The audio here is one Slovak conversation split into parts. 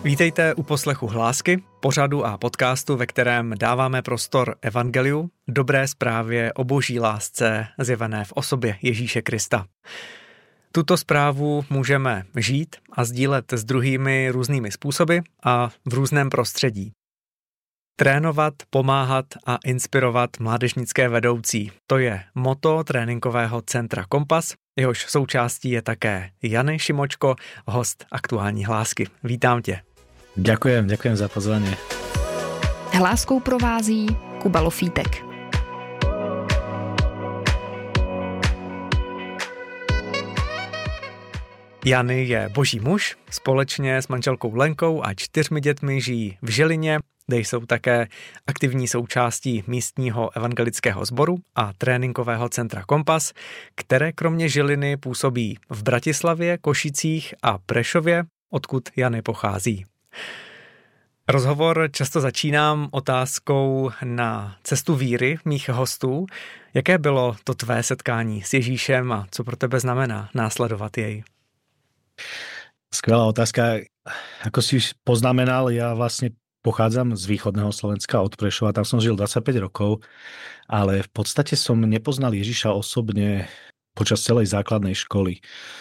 Vítejte u poslechu Hlásky, pořadu a podcastu, ve kterém dáváme prostor evangeliu, dobré zprávě o boží lásce zjevené v osobě Ježíše Krista. Tuto zprávu můžeme žít a sdílet s druhými různými způsoby a v různém prostředí. Trénovat, pomáhat a inspirovat mládežnické vedoucí. To je motto tréninkového centra Kompas, jehož součástí je také Jany Šimočko, host aktuální Hlásky. Vítám tě. Ďakujem za pozvanie. Hláskou provází Kuba Lofítek. Jany je boží muž, společně s manželkou Lenkou a 4 dětmi žijí v Žilině, kde jsou také aktivní součástí místního evangelického sboru a tréninkového centra Kompas, které kromě Žiliny působí v Bratislavě, Košicích a Prešově, odkud Jany pochází. Rozhovor často začínám otázkou na cestu víry mých hostů. Jaké bylo to tvé setkání s Ježíšem a co pro tebe znamená následovat jej? Skvelá otázka. Ako si poznamenal, ja vlastne pochádzam z východného Slovenska, od Prešova, tam som žil 25 rokov, ale v podstate som nepoznal Ježiša osobne počas celej základnej školy.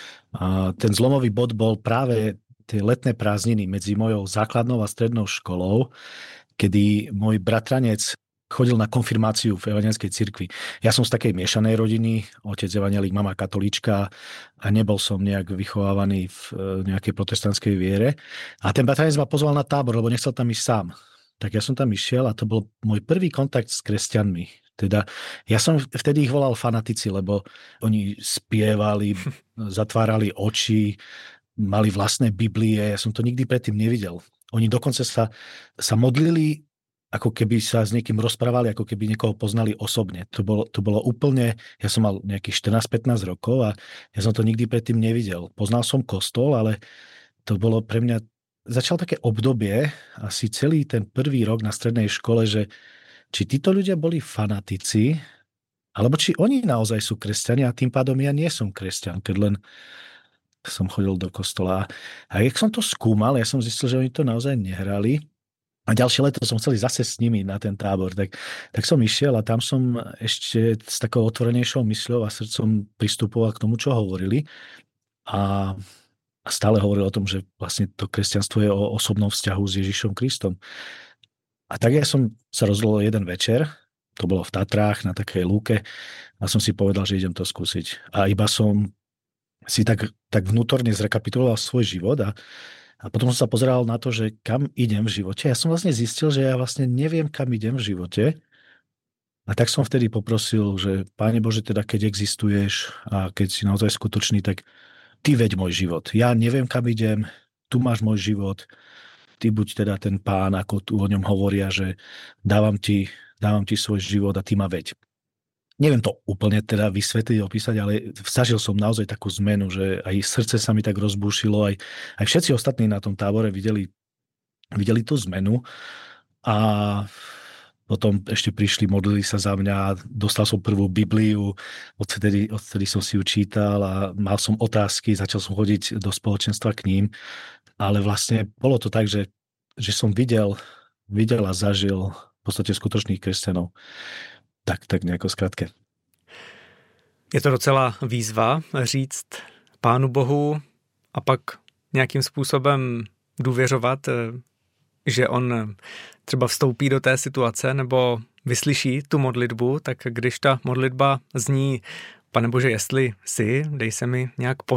A ten zlomový bod bol práve tie letné prázdniny medzi mojou základnou a strednou školou, kedy môj bratranec chodil na konfirmáciu v evangelickej cirkvi. Ja som z takej miešanej rodiny, otec evanjelík, mama katolíčka a nebol som nejak vychovávaný v nejakej protestantskej viere. A ten bratranec ma pozval na tábor, lebo nechcel tam ísť sám. Tak ja som tam išiel a to bol môj prvý kontakt s kresťanmi. Teda ja som vtedy ich volal fanatici, lebo oni spievali, zatvárali oči, mali vlastné Biblie, ja som to nikdy predtým nevidel. Oni dokonca sa modlili, ako keby sa s niekým rozprávali, ako keby niekoho poznali osobne. To bolo úplne, ja som mal nejakých 14-15 rokov a ja som to nikdy predtým nevidel. Poznal som kostol, ale to bolo pre mňa, začal také obdobie, asi celý ten prvý rok na strednej škole, že či títo ľudia boli fanatici, alebo či oni naozaj sú kresťania a tým pádom ja nie som kresťan, keď len som chodil do kostola. A jak som to skúmal, ja som zistil, že oni to naozaj nehrali. A ďalšie leto som chcel zase s nimi na ten tábor. Tak som išiel a tam som ešte s takou otvorenejšou mysľou a srdcom pristupoval k tomu, čo hovorili. A stále hovoril o tom, že vlastne to kresťanstvo je o osobnom vzťahu s Ježišom Kristom. A tak ja som sa rozhodol jeden večer, to bolo v Tatrách, na takej lúke, a som si povedal, že idem to skúsiť. A iba som si tak vnútorne zrekapituloval svoj život a potom som sa pozeral na to, že kam idem v živote. Ja som vlastne zistil, že ja vlastne neviem, kam idem v živote. A tak som vtedy poprosil, že Páne Bože, teda keď existuješ a keď si naozaj skutočný, tak ty veď môj život. Ja neviem, kam idem, tu máš môj život. Ty buď teda ten Pán, ako tu o ňom hovoria, že dávam ti svoj život a ty ma veď. Neviem to úplne teda vysvetliť, opísať, ale zažil som naozaj takú zmenu, že aj srdce sa mi tak rozbúšilo, aj všetci ostatní na tom tábore videli tú zmenu a potom ešte prišli, modlili sa za mňa, dostal som prvú Bibliu, odtedy som si ju čítal a mal som otázky, začal som chodiť do spoločenstva k ním, ale vlastne bolo to tak, že som videl a zažil v podstate skutočných kresťanov. Tak nejako zkrátke. Je to docela výzva říct Pánu Bohu a pak nějakým způsobem důvěřovat, že on třeba vstoupí do té situace nebo vyslyší tu modlitbu, tak když ta modlitba zní Pane Bože, jestli jsi, dej se mi nějak